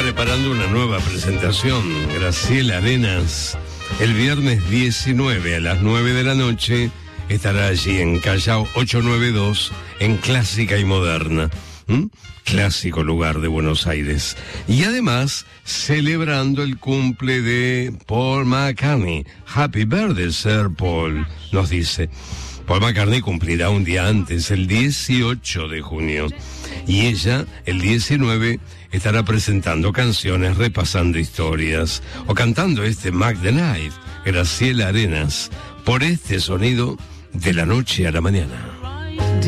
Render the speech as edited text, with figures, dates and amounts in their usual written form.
preparando una nueva presentación. Graciela Arenas, el viernes 19 a las 9 de la noche, estará allí en Callao 892, en Clásica y Moderna. Clásico lugar de Buenos Aires. Y además, celebrando el cumple de Paul McCartney. Happy birthday, Sir Paul, nos dice. Paul McCartney cumplirá un día antes, el 18 de junio. Y ella, el 19, estará presentando canciones, repasando historias, o cantando este Mac the Knife, Graciela Arenas, por este sonido de la noche a la mañana.